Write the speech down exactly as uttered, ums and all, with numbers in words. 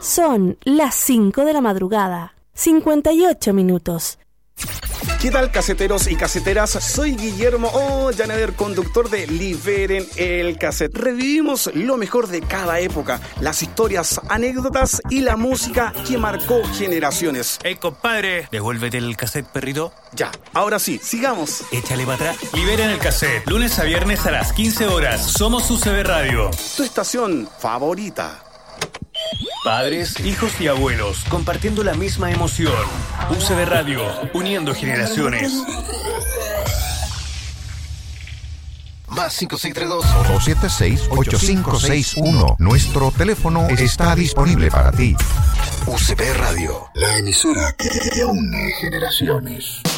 Son las cinco de la madrugada, cincuenta y ocho minutos. ¿Qué tal, caseteros y caseteras? Soy Guillermo Ollaner, conductor de Liberen el Cassette. Revivimos lo mejor de cada época, las historias, anécdotas y la música que marcó generaciones. Hey, compadre, devuélvete el cassette, perrito. Ya, ahora sí, sigamos. Échale para atrás. Liberen el Cassette, lunes a viernes a las quince horas. Somos U C B Radio. Tu estación favorita. Padres, hijos y abuelos, compartiendo la misma emoción. U C B Radio, uniendo generaciones. Más cinco seis tres dos, ocho siete seis, ocho cinco seis uno. Nuestro teléfono está disponible para ti. U C B Radio, la emisora que une generaciones.